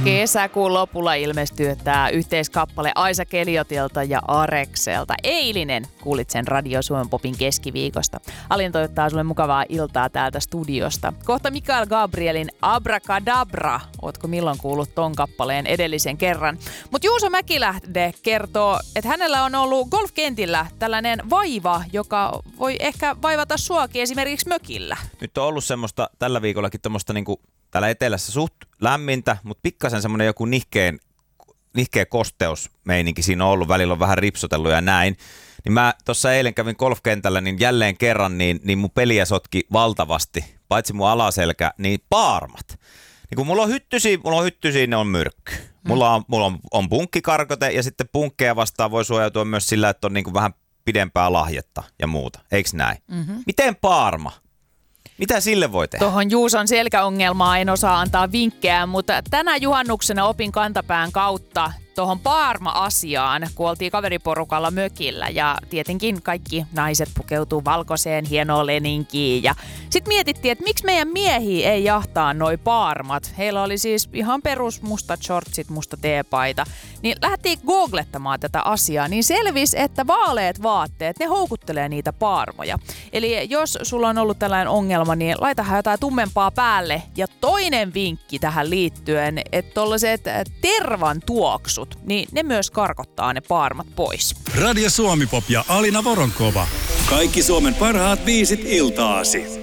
Kesäkuun lopulla ilmestyy tämä yhteiskappale Aisa Keliotilta ja Arekselta. Eilinen kuulit sen Radio Suomen Popin keskiviikosta. Alin toivottaa sulle mukavaa iltaa täältä studiosta. Kohta Mikael Gabrielin Abracadabra. Ootko milloin kuullut ton kappaleen edellisen kerran? Mutta Juuso Mäkilähde kertoo, että hänellä on ollut golfkentillä tällainen vaiva, joka voi ehkä vaivata suakin esimerkiksi mökillä. Nyt on ollut semmoista tällä viikollakin tommoista niinku täällä etelässä suht lämmintä, mutta pikkasen semmoinen joku nihkeä kosteusmeininki siinä on ollut. Välillä on vähän ripsutellut ja näin. Niin mä tuossa eilen kävin golfkentällä, niin jälleen kerran niin mun peliä sotki valtavasti. Paitsi mun alaselkä, niin paarmat. Niin kun mulla on hyttysiä, ne on myrkky. Mulla on punkkikarkote ja sitten punkkeja vastaan voi suojautua myös sillä, että on niinku vähän pidempää lahjetta ja muuta. Eiks näin? Mm-hmm. Miten paarma? Mitä sille voi tehdä? Tuohon Juuson selkäongelmaa en osaa antaa vinkkejä, mutta tänä juhannuksena opin kantapään kautta tuohon paarma-asiaan, kun oltiin kaveriporukalla mökillä ja tietenkin kaikki naiset pukeutuu valkoiseen hienoon leninkiin ja sitten mietittiin, että miksi meidän miehiä ei jahtaa noi paarmat. Heillä oli siis ihan perus mustat shortsit, musta teepaita. Niin lähdettiin googlettamaan tätä asiaa, niin selvisi, että vaaleat vaatteet, ne houkuttelee niitä paarmoja. Eli jos sulla on ollut tällainen ongelma, niin laitahan jotain tummempaa päälle. Ja toinen vinkki tähän liittyen, että tollaiset tervan tuoksut, niin ne myös karkottaa ne paarmat pois. Radio Suomi Pop ja Alina Voronkova. Kaikki Suomen parhaat biisit iltaasi.